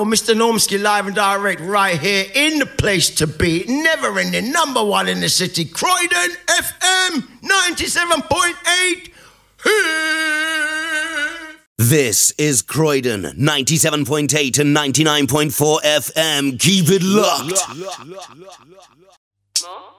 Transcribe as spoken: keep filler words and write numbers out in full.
Mister Normski live and direct right here in the place to be, never ending, number one in the city, Croydon F M ninety-seven point eight. This is Croydon ninety-seven point eight and ninety-nine point four F M. Keep it locked. No?